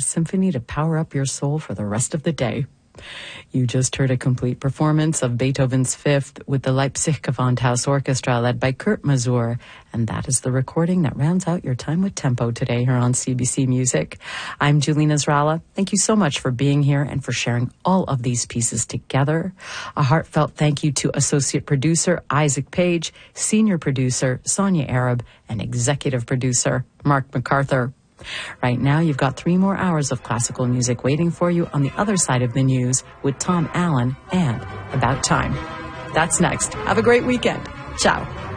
a symphony to power up your soul for the rest of the day. You just heard a complete performance of Beethoven's Fifth with the Leipzig Gewandhaus Orchestra led by Kurt Masur, and that is the recording that rounds out your time with Tempo today here on CBC Music. I'm Julie Nasrallah. Thank you so much for being here and for sharing all of these pieces together. A heartfelt thank you to Associate Producer Isaac Page, Senior Producer Sonia Arab, and Executive Producer Mark MacArthur. Right now, you've got 3 more hours of classical music waiting for you on the other side of the news with Tom Allen and About Time. That's next. Have a great weekend. Ciao.